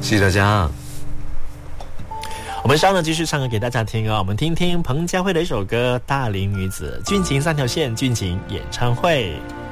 谢谢大家。 我们稍后继续唱歌给大家听哦，我们听听彭佳慧的一首歌《大龄女子》，俊情三条线，俊情演唱会。